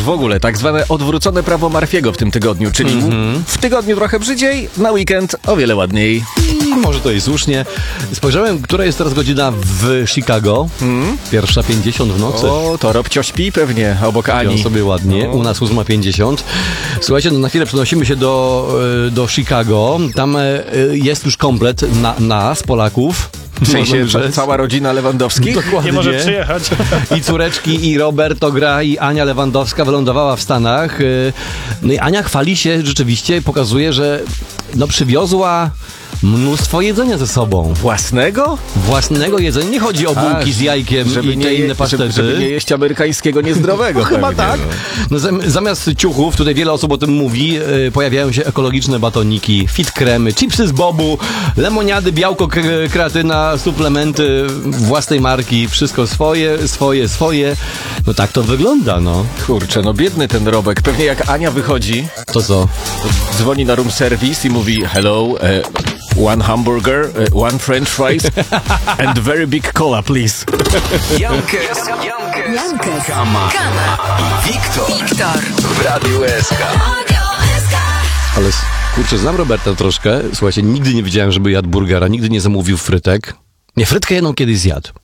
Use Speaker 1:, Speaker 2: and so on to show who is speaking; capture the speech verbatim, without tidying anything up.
Speaker 1: w ogóle tak zwane odwrócone prawo Murphy'ego w tym tygodniu, czyli mm-hmm. w tygodniu trochę brzydziej, na weekend o wiele ładniej.
Speaker 2: I może to i słusznie. Spojrzałem, która jest teraz godzina w Chicago. Mm? Pierwsza pięćdziesiąt w nocy.
Speaker 1: O, to Robcio śpi pewnie obok Ani.
Speaker 2: Śpią sobie ładnie. U nas ósma pięćdziesiąt. Słuchajcie, no na chwilę przenosimy się do, do Chicago. Tam jest już komplet na, nas, Polaków.
Speaker 1: W sensie, że cała rodzina Lewandowskich?
Speaker 2: Dokładnie.
Speaker 3: Nie może przyjechać.
Speaker 2: I córeczki, i Roberto gra, i Ania Lewandowska wylądowała w Stanach. No i Ania chwali się rzeczywiście, pokazuje, że no przywiozła mnóstwo jedzenia ze sobą.
Speaker 1: Własnego?
Speaker 2: Własnego jedzenia. Nie chodzi o bułki z jajkiem
Speaker 1: żeby
Speaker 2: i
Speaker 1: nie
Speaker 2: te
Speaker 1: je,
Speaker 2: inne pasztety.
Speaker 1: Żeby, żeby nie jeść amerykańskiego niezdrowego.
Speaker 2: No, chyba
Speaker 1: pewnie,
Speaker 2: tak. No, zamiast ciuchów, tutaj wiele osób o tym mówi, yy, pojawiają się ekologiczne batoniki, fit kremy, chipsy z bobu, lemoniady, białko, k- kreatyna, suplementy własnej marki, wszystko swoje, swoje, swoje. No tak to wygląda, no.
Speaker 1: Kurczę, no biedny ten Robek. Pewnie jak Ania wychodzi,
Speaker 2: to co?
Speaker 1: Dzwoni na room service i mówi hello, uh, one hamburger, uh, one french fries and very big cola, please.
Speaker 4: Jankes, Jankes, Jankes, Kama, Kama i Wiktor, Wiktor w Radiu S K.
Speaker 2: Ale kurczę, znam Roberta troszkę. Słuchajcie, nigdy nie widziałem, żeby jadł burgera, nigdy nie zamówił frytek. Nie, frytkę jedną kiedyś zjadł.